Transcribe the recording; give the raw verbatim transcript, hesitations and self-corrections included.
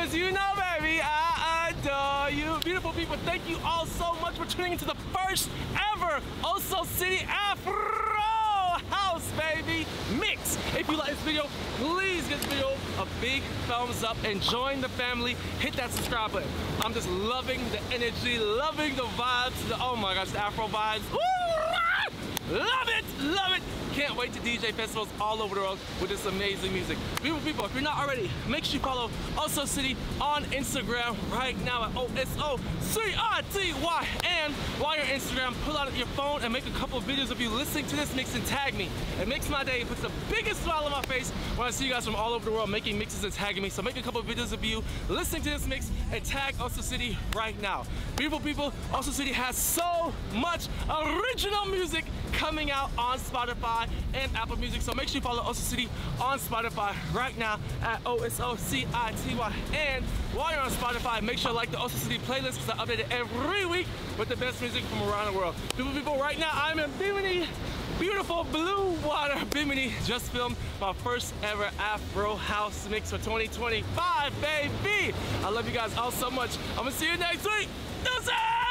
Cause you know, baby, I adore you. Beautiful people, thank you all so much for tuning into the first ever Oso City Afro House, baby, mix. If you like this video, please give this video a big thumbs up and join the family. Hit that subscribe button. I'm just loving the energy, loving the vibes, the, oh my gosh, the Afro vibes. Woo! Love it, love it. Can't wait to D J festivals all over the world with this amazing music. Beautiful people, if you're not already, make sure you follow Oso City on Instagram right now at O S O C I T Y. And while you're on Instagram, pull out your phone and make a couple of videos of you listening to this mix and tag me. It makes my day. It puts the biggest smile on my face when I see you guys from all over the world making mixes and tagging me. So make a couple of videos of you listening to this mix and tag Oso City right now. Beautiful people, Oso City has so much original music coming out on Spotify and Apple Music. So make sure you follow Oso City on Spotify right now at O S O C I T Y. And while you're on Spotify, make sure you like the Oso City playlist because I update it every week with the best music from around the world. Beautiful people, right now I'm in Bimini, beautiful blue water, Bimini. Just filmed my first ever Afro House mix for twenty twenty-five, baby. I love you guys all so much. I'm gonna see you next week. Deuces!